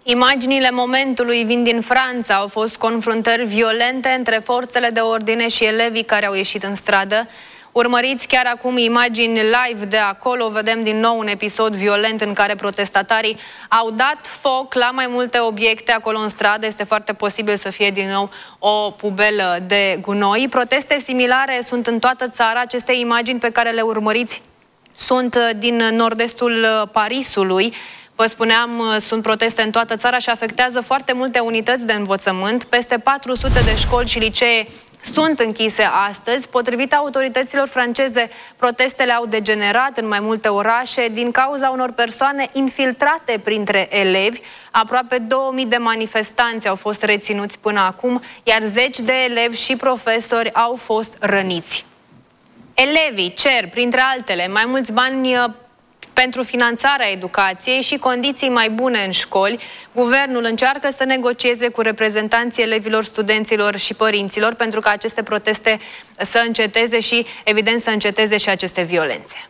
Imaginile momentului vin din Franța. Au fost confruntări violente între forțele de ordine și elevii care au ieșit în stradă. Urmăriți chiar acum imagini live de acolo. Vedem din nou un episod violent în care protestatarii au dat foc la mai multe obiecte acolo în stradă. Este foarte posibil să fie din nou o pubelă de gunoi. Proteste similare sunt în toată țara. Aceste imagini pe care le urmăriți sunt din nord-estul Parisului. Vă spuneam, sunt proteste în toată țara și afectează foarte multe unități de învățământ. Peste 400 de școli și licee sunt închise astăzi. Potrivit autorităților franceze, protestele au degenerat în mai multe orașe din cauza unor persoane infiltrate printre elevi. Aproape 2000 de manifestanți au fost reținuți până acum, iar zeci de elevi și profesori au fost răniți. Elevii cer, printre altele, mai mulți bani pentru finanțarea educației și condiții mai bune în școli. Guvernul încearcă să negocieze cu reprezentanții elevilor, studenților și părinților pentru ca aceste proteste să înceteze și, evident, să înceteze și aceste violențe.